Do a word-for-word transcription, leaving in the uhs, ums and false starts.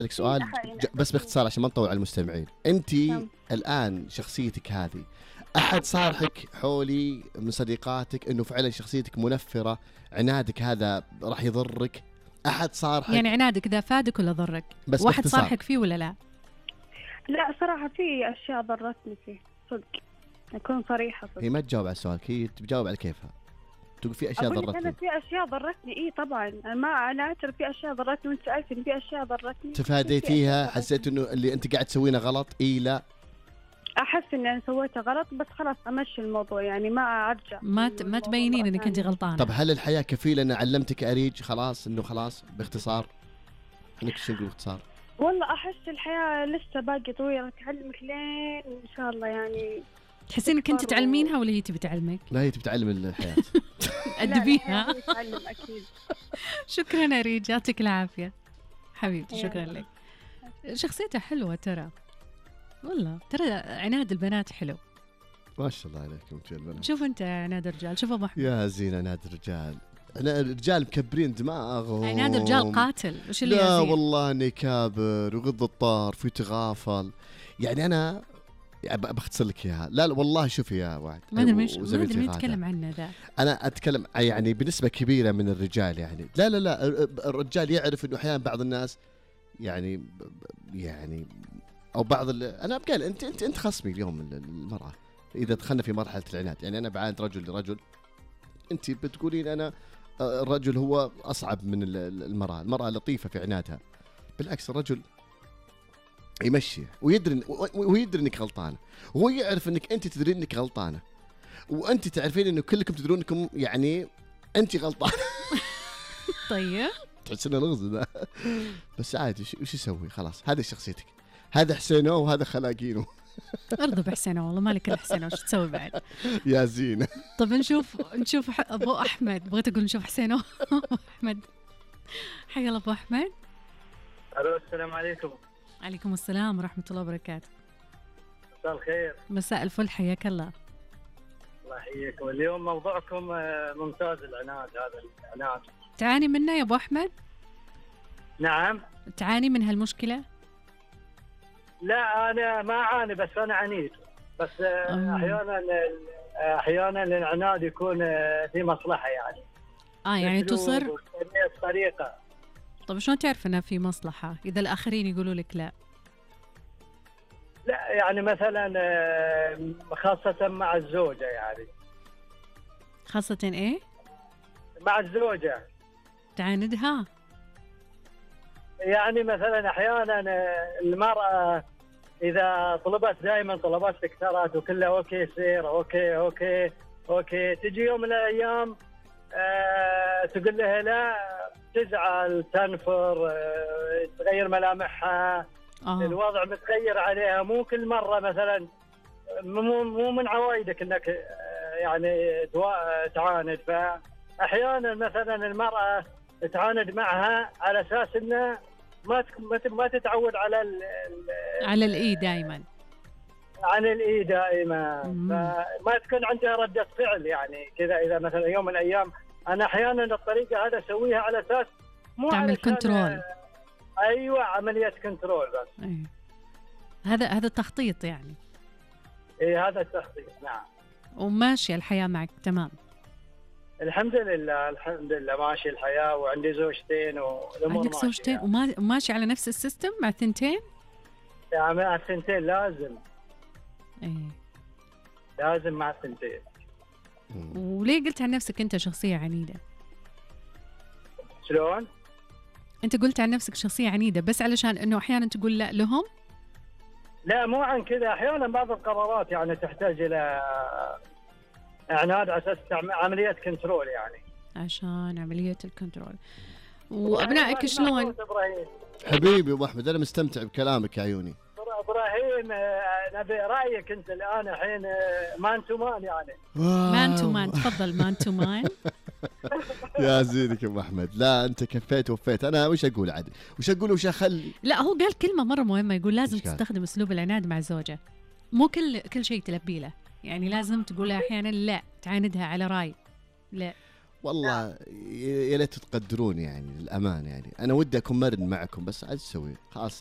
لك سؤال ج- بس باختصار عشان ما نطول على المستمعين. أنت نعم. الآن شخصيتك هذه أحد صارحك حولي من صديقاتك إنه فعلا شخصيتك منفرة، عنادك هذا راح يضرك؟ أحد صارحك؟ يعني عنادك ذا فادك ولا ضرك؟ بس واحد باختصار. صارحك فيه ولا لا؟ لا صراحة في أشياء ضرتني فيه صدق، أكون صريحة صدق. هي ما تجاوب على السؤال، هي تجاوب على كيفها. تقول في أشياء أقول لك أنا ضرتني. في أشياء ضرتني، إيه طبعا أنا ما أنا أعترف في أشياء ضرتني، وأنت سألتني في أشياء ضرتني. تفاديتيها؟ حسيت إنه اللي أنت قاعد تسوينه غلط؟ إيه لا؟ أحس إني أنا سويته غلط، بس خلاص أمشي الموضوع يعني ما أرجع. ما ت... ما تبينين انك انت غلطانه. طب هل الحياة كفيلة أن علمتك أريج خلاص إنه خلاص باختصار؟ خليك شو نقول باختصار؟ والله أحس الحياة لسه باقي طويلة، تعلمك لين إن شاء الله يعني. تحسين انك انت تعلمينها ولا هي تبي تعلمك؟ لا هي تبي تعلم الحياة. ادبيها. تعلم أكيد. شكرا أريج، يعطيك العافيه حبيبتي، شكرا لك. شخصيتها حلوه ترى، والله ترى عناد البنات حلو. ما شاء الله عليكم يا البنات. شوف انت عناد الرجال، شوف ابو احمد. يا زين عناد الرجال، أنا الرجال مكبرين دماغهم. عناد الرجال قاتل، وش اللي لا يزين؟ والله اني كابر وغض الطرف ويتغافل. يعني انا بختصر لك اياها. لا, لا والله شوفي يا وعد، ما ادري مش ما وزميلتي ادري غادة. نتكلم عنه ذا. انا اتكلم يعني بنسبه كبيره من الرجال يعني. لا لا لا الرجال يعرف انه احيانا بعض الناس يعني يعني او بعض انا قال انت انت انت خصمي اليوم المراه اذا دخلنا في مرحله العناد. يعني انا بعاند رجل لرجل، انت بتقولين انا الرجل هو اصعب من المراه. المراه لطيفه في عنادها، بالعكس الرجل يمشي ويدري ويدري انك غلطانه، وهو يعرف انك انت تدرين انك غلطانه، وانت تعرفين انه كلكم تدرون انكم يعني انت غلطانه. طيب تحس انه لغز ذا، بس عادي وش يسوي؟ خلاص هذه شخصيتك، هذا حسينه وهذا خلاقينه. ارضى بحسنه، والله مالك الا حسنه، وش تسوي بعد؟ يا زينه. طب نشوف نشوف ابو احمد، بغيت اقول نشوف حسينه. ابو احمد، حيا الله ابو احمد. الو السلام عليكم. عليكم السلام ورحمه الله وبركاته. مساء الخير. مساء الفل، حياك الله. الله يحييكم. اليوم موضوعكم ممتاز، العناد. هذا العناد تعاني منه يا ابو احمد؟ نعم. تعاني من هالمشكله؟ لا انا ما اعاني، بس انا عنيد. بس أوه. احيانا احيانا العناد يكون في مصلحه يعني. اه يعني تصر طريقه. طب شلون تعرف انها في مصلحه اذا الاخرين يقولوا لك لا؟ لا يعني مثلا خاصه مع الزوجه يعني. خاصه ايه؟ مع الزوجه تعاندها؟ يعني مثلا احيانا المراه اذا طلبت دائما طلبات تكثرت وكلها اوكي يصير اوكي اوكي اوكي، تجي يوم من الايام أه تقول لها لا، تزعل تنفر، أه تغير ملامحها. آه. الوضع متغير عليها. مو كل مره مثلا، مو مو من عوايدك انك أه يعني تعاند. فاحيانا مثلا المراه تعاند معها على اساس انه ما ما تتعود على ال على الاي دائما، على الاي دائما. فما تكون عندها رده فعل يعني كذا. اذا مثلا يوم من الايام انا احيانا الطريقه هذا اسويها على اساس مو تعمل كنترول. ايوه عمليه كنترول بس. أيه. هذا هذا التخطيط يعني. اي هذا التخطيط نعم. وماشي الحياه معك تمام؟ الحمد لله الحمد لله ماشي الحياه، وعندي زوجتين والامور عندك زوجتين وما ماشي على نفس السيستم مع الثنتين؟ يعني مع الثنتين لازم. ايه لازم مع الثنتين. وليه قلت عن نفسك انت شخصيه عنيده؟ شلون؟ انت قلت عن نفسك شخصيه عنيده بس علشان انه احيانا تقول لا لهم؟ لا مو عن كذا، احيانا بعض القرارات يعني تحتاج الى عناد على اساس عمليه كنترول يعني. عشان عمليه الكنترول. وابنائك شلون؟ حبيبي ابو احمد انا مستمتع بكلامك يا عيوني. ابراهيم نبي رايك انت الان الحين مان تو مان يعني. مان تو مان، تفضل مان تو مان. يا زينك يا ابو احمد. لا انت كفيت ووفيت. انا وش اقول عاد؟ وش اقول وش اخلي؟ لا هو قال كلمه مره مهمه، يقول لازم تستخدم اسلوب العناد مع الزوجه. مو كل كل شيء تلبي له يعني، لازم تقول احيانا لا، تعاندها على راي لا. والله يا ليت تقدرون يعني للأمان، يعني أنا ودي أكون مرن معكم بس عاد تسوي خلاص